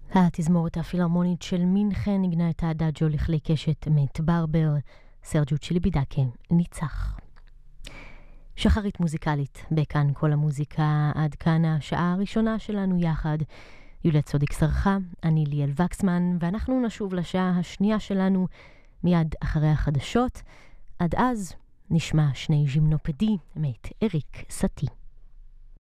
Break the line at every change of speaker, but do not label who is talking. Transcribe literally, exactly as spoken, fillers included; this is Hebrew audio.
התזמורת הפילהרמונית של מינכן ניגנה את האדאג'ו לכלי קשת מאת ברבר, סרג'ו צ'יליבידקה ניצח. שחרית מוזיקלית, בכאן כל המוזיקה, עד כאן השעה הראשונה שלנו יחד. יוליה צודיק סרחה, אני ליאל וקסמן, ואנחנו נשוב לשעה השנייה שלנו מיד אחרי החדשות. עד אז נשמע שני ז'ימנופדי מאת אריק סטי.